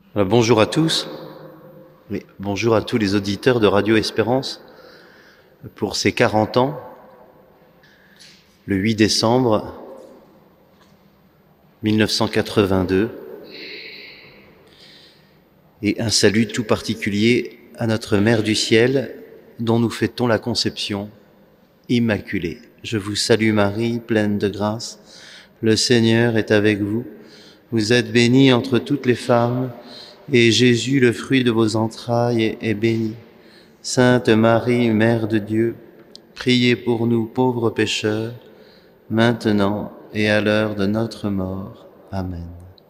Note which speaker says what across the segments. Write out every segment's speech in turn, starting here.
Speaker 1: Bonjour à tous, et bonjour à tous les auditeurs de Radio Espérance pour ces 40 ans, le 8 décembre 1982, et un salut tout particulier à notre Mère du Ciel dont nous fêtons la conception immaculée. Je vous salue Marie, pleine de grâce, le Seigneur est avec vous. Vous êtes bénie entre toutes les femmes, et Jésus, le fruit de vos entrailles, est béni. Sainte Marie, Mère de Dieu, priez pour nous pauvres pécheurs, maintenant et à l'heure de notre mort. Amen.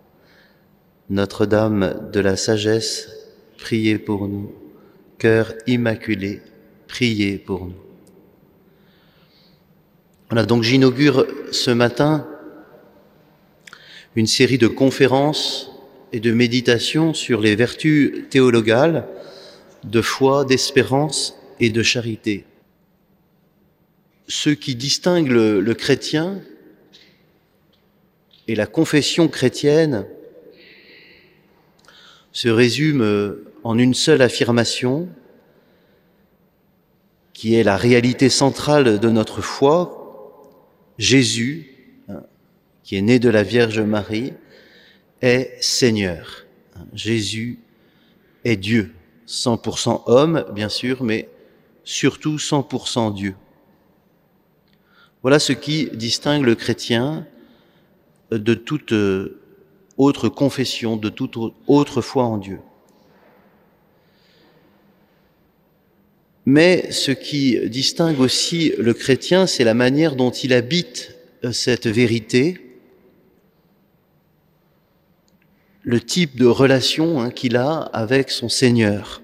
Speaker 1: Notre-Dame de la sagesse, priez pour nous. Cœur immaculé, priez pour nous. Voilà, donc j'inaugure ce matin une série de conférences et de méditations sur les vertus théologales de foi, d'espérance et de charité. Ce qui distingue le chrétien et la confession chrétienne se résume en une seule affirmation, qui est la réalité centrale de notre foi. Jésus, qui est né de la Vierge Marie, est Seigneur. Jésus est Dieu, 100% homme, bien sûr, mais surtout 100% Dieu. Voilà ce qui distingue le chrétien de toute autre confession, de toute autre foi en Dieu. Mais ce qui distingue aussi le chrétien, c'est la manière dont il habite cette vérité, le type de relation qu'il a avec son Seigneur.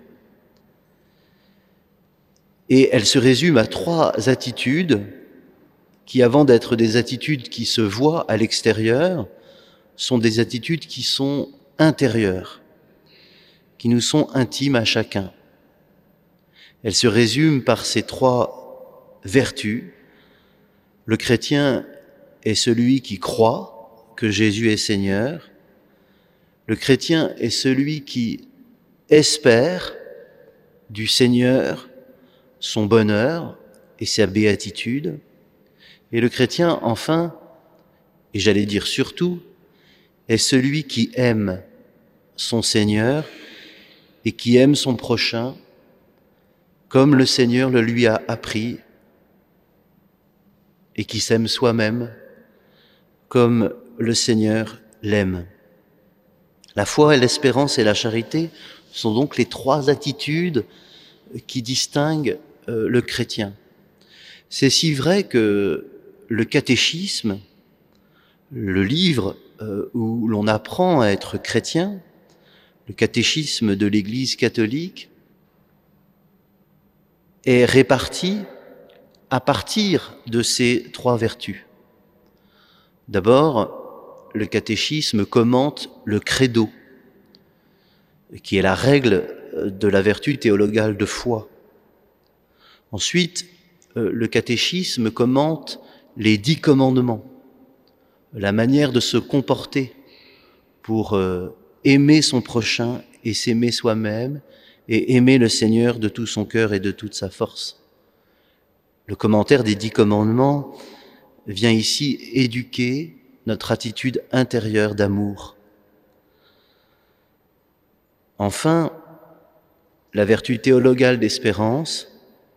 Speaker 1: Et elle se résume à 3 attitudes qui, avant d'être des attitudes qui se voient à l'extérieur, sont des attitudes qui sont intérieures, qui nous sont intimes à chacun. Elle se résume par ces 3 vertus. Le chrétien est celui qui croit que Jésus est Seigneur. Le chrétien est celui qui espère du Seigneur son bonheur et sa béatitude. Et le chrétien, enfin, et j'allais dire surtout, est celui qui aime son Seigneur et qui aime son prochain comme le Seigneur le lui a appris, et qui s'aime soi-même comme le Seigneur l'aime. La foi, l'espérance et la charité sont donc les 3 attitudes qui distinguent le chrétien. C'est si vrai que le catéchisme, le livre où l'on apprend à être chrétien, le catéchisme de l'Église catholique, est réparti à partir de ces 3 vertus. D'abord, le catéchisme commente le credo, qui est la règle de la vertu théologale de foi. Ensuite, le catéchisme commente les 10 commandements, la manière de se comporter pour aimer son prochain et s'aimer soi-même et aimer le Seigneur de tout son cœur et de toute sa force. Le commentaire des 10 commandements vient ici éduquer notre attitude intérieure d'amour. Enfin, la vertu théologale d'espérance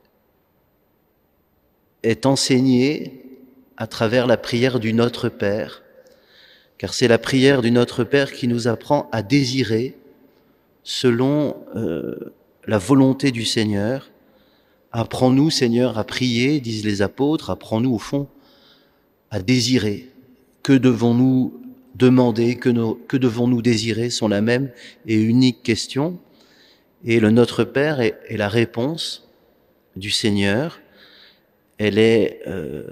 Speaker 1: est enseignée à travers la prière du Notre Père, car c'est la prière du Notre Père qui nous apprend à désirer selon la volonté du Seigneur. Apprends-nous, Seigneur, à prier, disent les apôtres, apprends-nous au fond à désirer. Que devons-nous demander, que devons-nous désirer sont la même et unique question. Et le Notre Père est la réponse du Seigneur. Elle est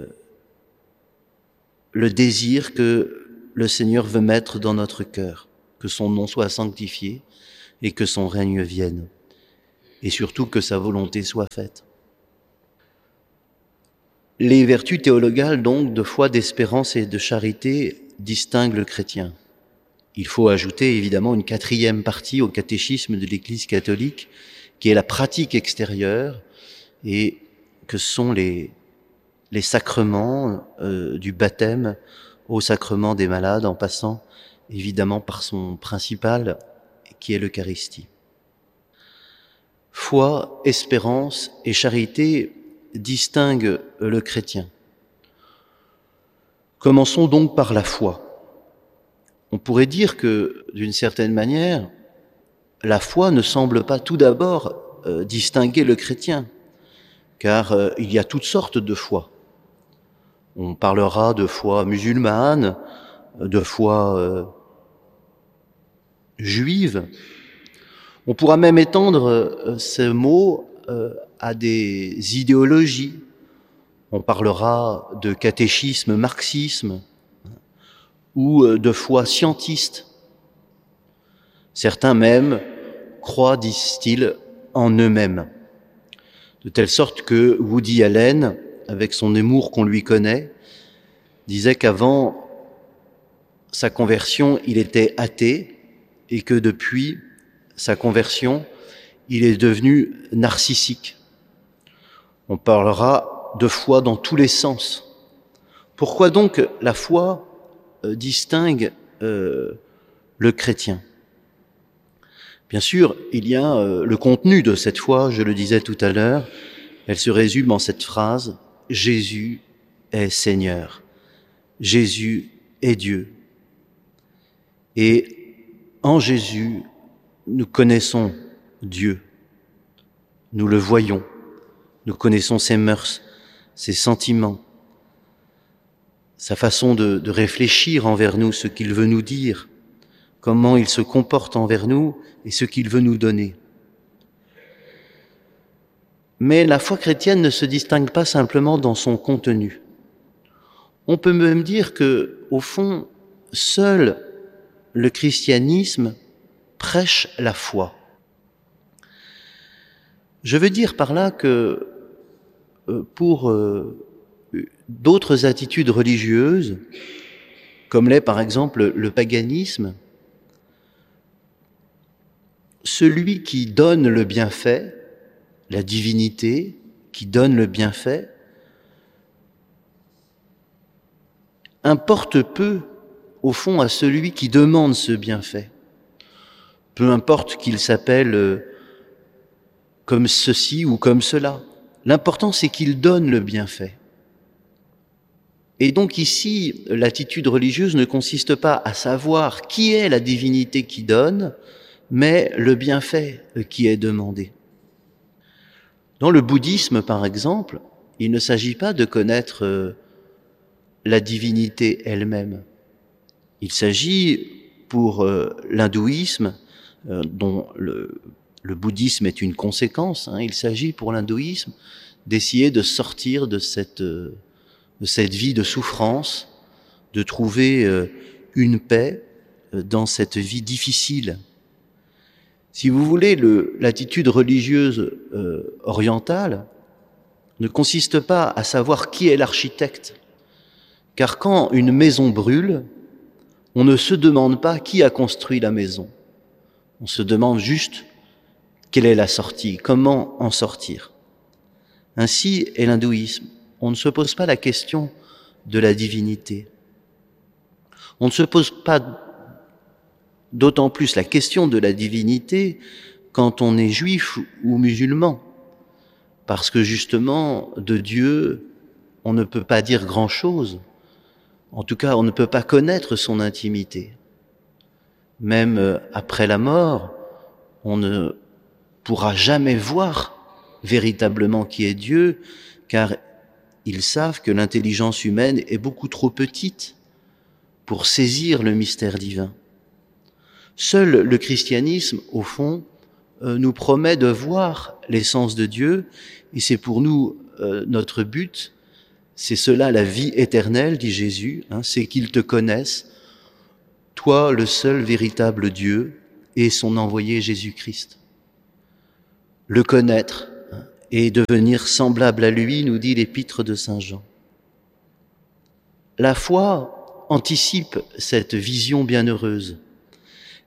Speaker 1: le désir que le Seigneur veut mettre dans notre cœur, que son nom soit sanctifié et que son règne vienne, et surtout que sa volonté soit faite. Les vertus théologales, donc, de foi, d'espérance et de charité distinguent le chrétien. Il faut ajouter évidemment une quatrième partie au catéchisme de l'Église catholique, qui est la pratique extérieure, et que sont les sacrements du baptême au sacrement des malades, en passant évidemment par son principal, qui est l'Eucharistie. Foi, espérance et charité distinguent le chrétien. Commençons donc par la foi. On pourrait dire que, d'une certaine manière, la foi ne semble pas tout d'abord distinguer le chrétien, car il y a toutes sortes de foi. On parlera de foi musulmane, de foi juive. On pourra même étendre ce mot à des idéologies. On parlera de catéchisme, marxisme, ou de foi scientiste. Certains même croient, disent-ils, en eux-mêmes. De telle sorte que Woody Allen, avec son humour qu'on lui connaît, disait qu'avant sa conversion, il était athée et que depuis sa conversion, il est devenu narcissique. On parlera de foi dans tous les sens. Pourquoi donc la foi distingue le chrétien? Bien sûr, il y a le contenu de cette foi, je le disais tout à l'heure, elle se résume en cette phrase « Jésus est Seigneur, Jésus est Dieu ». Et en Jésus, nous connaissons Dieu, nous le voyons, nous connaissons ses mœurs, ses sentiments, sa façon de réfléchir envers nous, ce qu'il veut nous dire, comment il se comporte envers nous et ce qu'il veut nous donner. Mais la foi chrétienne ne se distingue pas simplement dans son contenu. On peut même dire que, au fond, seul le christianisme prêche la foi. Je veux dire par là que pour d'autres attitudes religieuses, comme l'est par exemple le paganisme, celui qui donne le bienfait, la divinité qui donne le bienfait, importe peu au fond à celui qui demande ce bienfait. Peu importe qu'il s'appelle comme ceci ou comme cela. L'important, c'est qu'il donne le bienfait. Et donc ici, l'attitude religieuse ne consiste pas à savoir qui est la divinité qui donne, mais le bienfait qui est demandé. Dans le bouddhisme, par exemple, il ne s'agit pas de connaître la divinité elle-même. Il s'agit, pour l'hindouisme, dont le bouddhisme est une conséquence, il s'agit pour l'hindouisme d'essayer de sortir de cette vie de souffrance, de trouver une paix dans cette vie difficile. Si vous voulez, l'attitude religieuse orientale ne consiste pas à savoir qui est l'architecte, car quand une maison brûle, on ne se demande pas qui a construit la maison. On se demande juste quelle est la sortie, comment en sortir. Ainsi est l'hindouisme. On ne se pose pas la question de la divinité. On ne se pose pas d'autant plus la question de la divinité quand on est juif ou musulman. Parce que justement, de Dieu, on ne peut pas dire grand-chose. En tout cas, on ne peut pas connaître son intimité. Même après la mort, on ne pourra jamais voir véritablement qui est Dieu, car ils savent que l'intelligence humaine est beaucoup trop petite pour saisir le mystère divin. Seul le christianisme, au fond, nous promet de voir l'essence de Dieu, et c'est pour nous notre but. C'est cela la vie éternelle, dit Jésus, c'est qu'ils te connaissent, toi le seul véritable Dieu et son envoyé Jésus-Christ. Le connaître et devenir semblable à lui, nous dit l'épître de Saint Jean. La foi anticipe cette vision bienheureuse.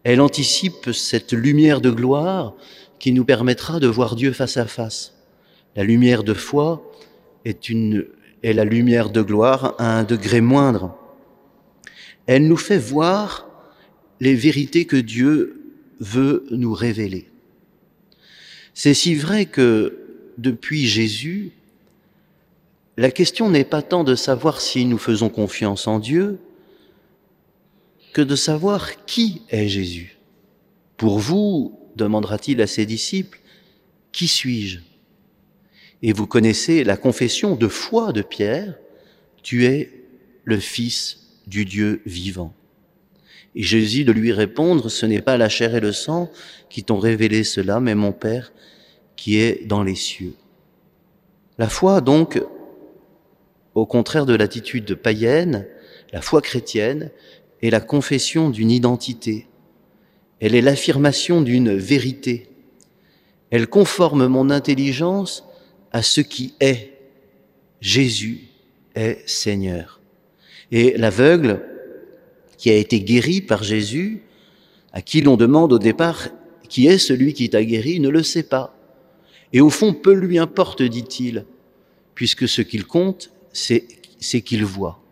Speaker 1: Elle anticipe cette lumière de gloire qui nous permettra de voir Dieu face à face. La lumière de foi est la lumière de gloire à un degré moindre. Elle nous fait voir les vérités que Dieu veut nous révéler. C'est si vrai que depuis Jésus, la question n'est pas tant de savoir si nous faisons confiance en Dieu que de savoir qui est Jésus. Pour vous, demandera-t-il à ses disciples, qui suis-je ? Et vous connaissez la confession de foi de Pierre, tu es le Fils du Dieu vivant. Et Jésus de lui répondre, ce n'est pas la chair et le sang qui t'ont révélé cela, mais mon Père qui est dans les cieux. La foi, donc, au contraire de l'attitude païenne, la foi chrétienne est la confession d'une identité. Elle est l'affirmation d'une vérité. Elle conforme mon intelligence à ce qui est. Jésus est Seigneur. Et l'aveugle qui a été guéri par Jésus, à qui l'on demande au départ qui est celui qui t'a guéri, ne le sait pas. Et au fond, peu lui importe, dit-il, puisque ce qu'il compte, c'est qu'il voit.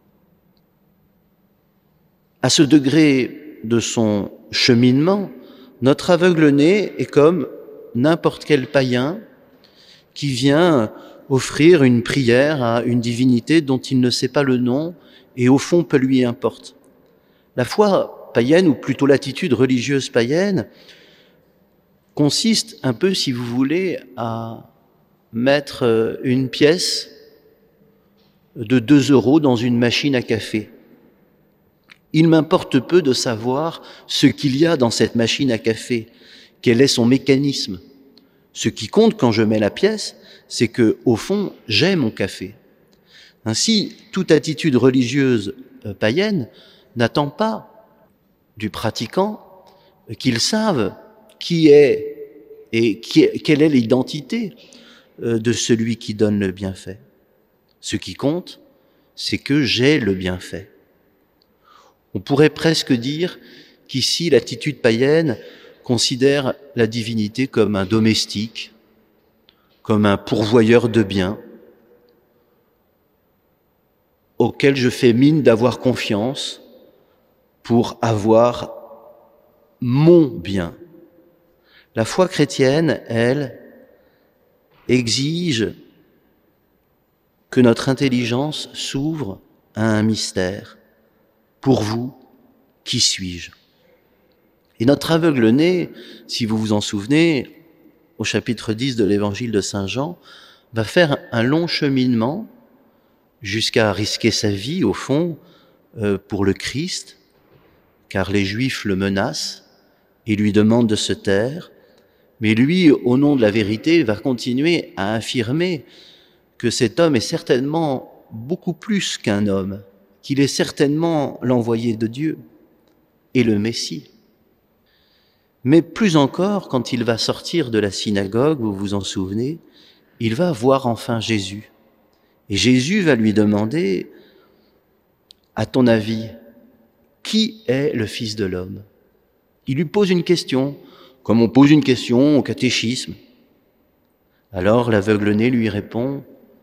Speaker 1: À ce degré de son cheminement, notre aveugle-né est comme n'importe quel païen qui vient offrir une prière à une divinité dont il ne sait pas le nom et au fond peu lui importe. La foi païenne, ou plutôt l'attitude religieuse païenne, consiste un peu, si vous voulez, à mettre une pièce de 2 € dans une machine à café. Il m'importe peu de savoir ce qu'il y a dans cette machine à café, quel est son mécanisme. Ce qui compte quand je mets la pièce, c'est que, au fond, j'ai mon café. Ainsi, toute attitude religieuse païenne n'attend pas du pratiquant qu'il save qui est et quelle est l'identité de celui qui donne le bienfait. Ce qui compte, c'est que j'ai le bienfait. On pourrait presque dire qu'ici, l'attitude païenne considère la divinité comme un domestique, comme un pourvoyeur de biens, auquel je fais mine d'avoir confiance pour avoir mon bien. La foi chrétienne, elle, exige que notre intelligence s'ouvre à un mystère. Pour vous, qui suis-je ? Et notre aveugle-né, si vous vous en souvenez, au chapitre 10 de l'évangile de Saint Jean, va faire un long cheminement jusqu'à risquer sa vie, au fond, pour le Christ, car les Juifs le menacent et lui demandent de se taire. Mais lui, au nom de la vérité, va continuer à affirmer que cet homme est certainement beaucoup plus qu'un homme, qu'il est certainement l'envoyé de Dieu et le Messie. Mais plus encore, quand il va sortir de la synagogue, vous vous en souvenez, il va voir enfin Jésus. Et Jésus va lui demander, à ton avis, qui est le Fils de l'homme ? Il lui pose une question, comme on pose une question au catéchisme. Alors l'aveugle-né lui répond,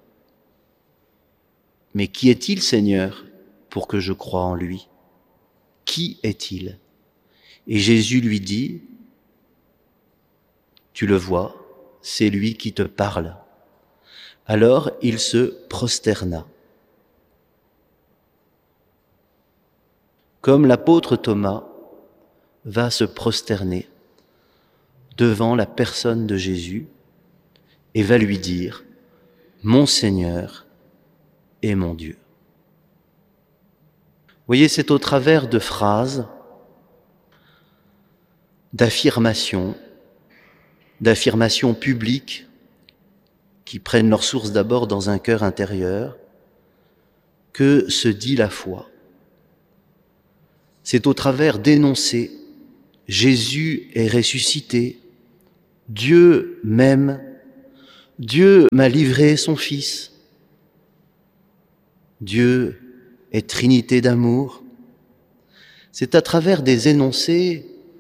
Speaker 1: « Mais qui est-il, Seigneur, pour que je croie en lui ? Qui est-il » Et Jésus lui dit, « Tu le vois, c'est lui qui te parle. » Alors il se prosterna. Comme l'apôtre Thomas va se prosterner devant la personne de Jésus et va lui dire « Mon Seigneur et mon Dieu ». Vous voyez, c'est au travers de phrases, d'affirmations publiques qui prennent leur source d'abord dans un cœur intérieur, que se dit la foi. C'est au travers d'énoncés. Jésus est ressuscité. Dieu m'aime. Dieu m'a livré son Fils. Dieu est Trinité d'amour. C'est à travers des énoncés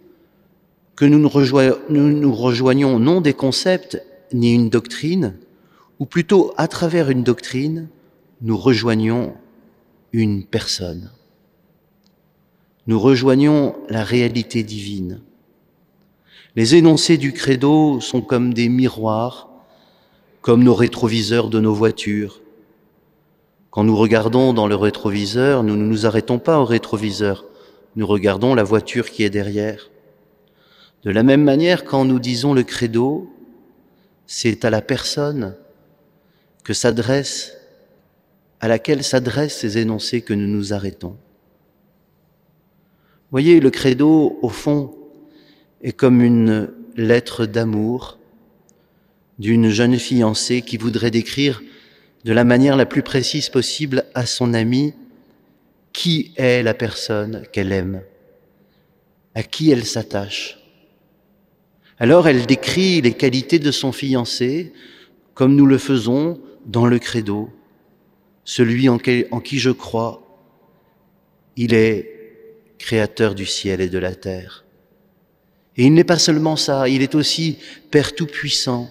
Speaker 1: que nous nous rejoignons non des concepts ni une doctrine, ou plutôt à travers une doctrine, nous rejoignons une personne. Nous rejoignons la réalité divine. Les énoncés du credo sont comme des miroirs, comme nos rétroviseurs de nos voitures. Quand nous regardons dans le rétroviseur, nous ne nous arrêtons pas au rétroviseur, nous regardons la voiture qui est derrière. De la même manière, quand nous disons le credo, c'est à la personne à laquelle s'adressent ces énoncés que nous nous arrêtons. Voyez, le credo, au fond, est comme une lettre d'amour d'une jeune fiancée qui voudrait décrire de la manière la plus précise possible à son ami qui est la personne qu'elle aime, à qui elle s'attache. Alors elle décrit les qualités de son fiancé comme nous le faisons dans le credo. Celui en qui je crois, il est créateur du ciel et de la terre. Et il n'est pas seulement ça, il est aussi Père Tout-Puissant.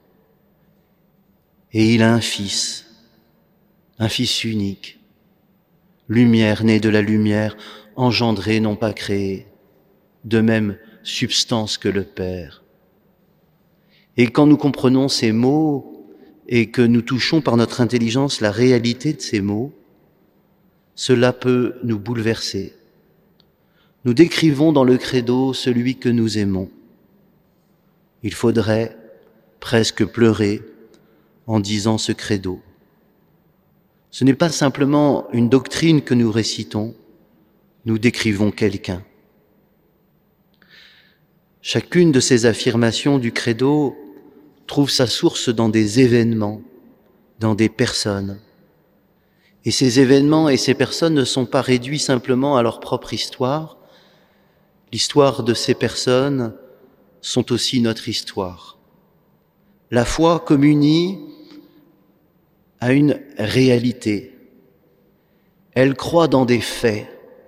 Speaker 1: Et il a un fils unique, lumière née de la lumière, engendrée, non pas créée, de même substance que le Père. Et quand nous comprenons ces mots et que nous touchons par notre intelligence la réalité de ces mots, cela peut nous bouleverser. Nous décrivons dans le credo celui que nous aimons. Il faudrait presque pleurer en disant ce credo. Ce n'est pas simplement une doctrine que nous récitons, nous décrivons quelqu'un. Chacune de ces affirmations du credo trouve sa source dans des événements, dans des personnes. Et ces événements et ces personnes ne sont pas réduits simplement à leur propre histoire. L'histoire de ces personnes sont aussi notre histoire. La foi communie à une réalité. Elle croit dans des faits.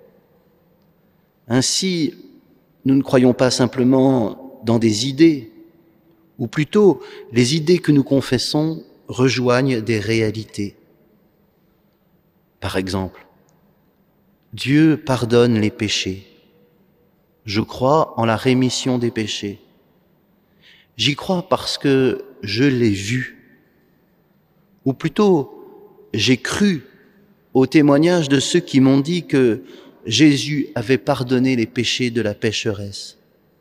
Speaker 1: Ainsi, nous ne croyons pas simplement dans des idées, ou plutôt les idées que nous confessons rejoignent des réalités. Par exemple, Dieu pardonne les péchés. Je crois en la rémission des péchés. J'y crois parce que je l'ai vu. Ou plutôt, j'ai cru au témoignage de ceux qui m'ont dit que Jésus avait pardonné les péchés de la pécheresse.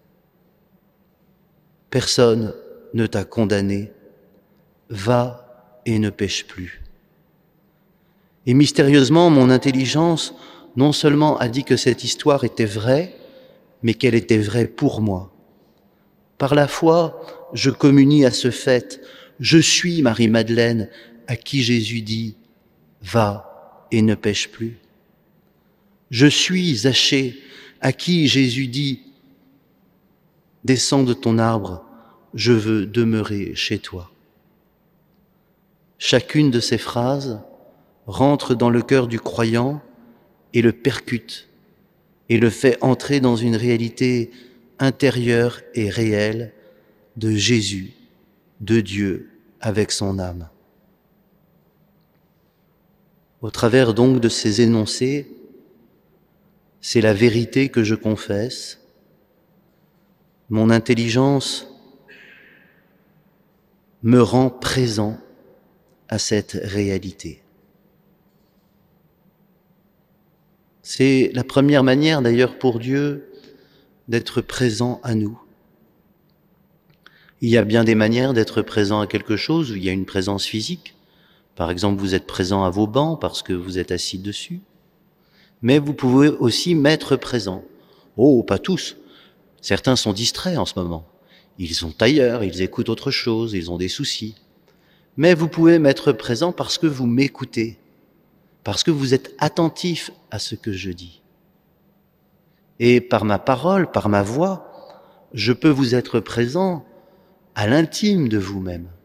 Speaker 1: Personne ne t'a condamné. Va et ne pêche plus. Et mystérieusement, mon intelligence non seulement a dit que cette histoire était vraie, mais qu'elle était vraie pour moi. Par la foi, je communie à ce fait. Je suis Marie-Madeleine, à qui Jésus dit « Va et ne pêche plus ». Je suis Zachée, à qui Jésus dit « Descends de ton arbre, je veux demeurer chez toi ». Chacune de ces phrases rentre dans le cœur du croyant et le percute et le fait entrer dans une réalité intérieure et réelle de Jésus, de Dieu avec son âme. Au travers donc de ces énoncés, c'est la vérité que je confesse. Mon intelligence me rend présent à cette réalité. C'est la première manière d'ailleurs pour Dieu d'être présent à nous. Il y a bien des manières d'être présent à quelque chose où il y a une présence physique. Par exemple, vous êtes présent à vos bancs parce que vous êtes assis dessus. Mais vous pouvez aussi m'être présent. Oh, pas tous. Certains sont distraits en ce moment. Ils sont ailleurs, ils écoutent autre chose, ils ont des soucis. Mais vous pouvez m'être présent parce que vous m'écoutez, parce que vous êtes attentif à ce que je dis. Et par ma parole, par ma voix, je peux vous être présent à l'intime de vous-même.